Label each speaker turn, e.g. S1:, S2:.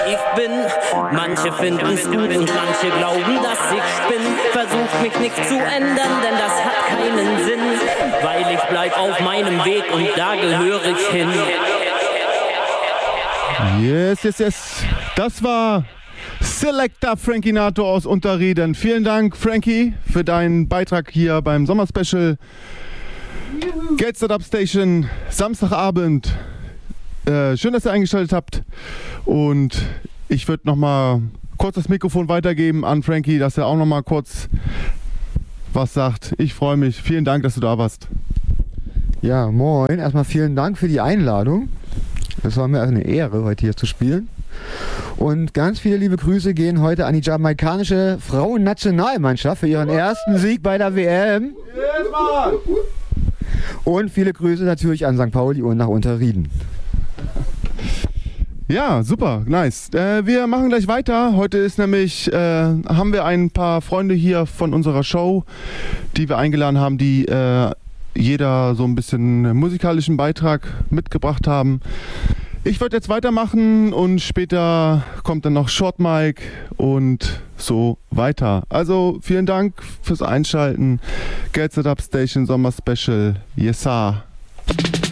S1: ich bin. Manche finden's gut und manche glauben, dass ich spinn. Versuch mich nicht zu ändern, denn das hat keinen Sinn. Weil ich bleib auf meinem Weg und da gehöre ich hin.
S2: Yes, yes, yes. Das war Selector Frankie Nato aus Unterrieden. Vielen Dank, Frankie, für deinen Beitrag hier beim Sommerspecial. Geld Startup Station, Samstagabend. Schön, dass ihr eingeschaltet habt. Und ich würde noch mal kurz das Mikrofon weitergeben an Frankie, dass er auch noch mal kurz was sagt. Ich freue mich. Vielen Dank, dass du da warst.
S3: Ja, moin. Erstmal vielen Dank für die Einladung. Es war mir eine Ehre, heute hier zu spielen. Und ganz viele liebe Grüße gehen heute an die jamaikanische Frauennationalmannschaft für ihren ersten Sieg bei der WM. Und viele Grüße natürlich an St. Pauli und nach Unterrieden.
S2: Ja, super, nice. Wir machen gleich weiter. Heute ist nämlich, haben wir ein paar Freunde hier von unserer Show, die wir eingeladen haben, die jeder so ein bisschen musikalischen Beitrag mitgebracht haben. Ich würde jetzt weitermachen und später kommt dann noch Short Mic und so weiter. Also vielen Dank fürs Einschalten. Geld Startup Station Sommer Special. Yes, sir.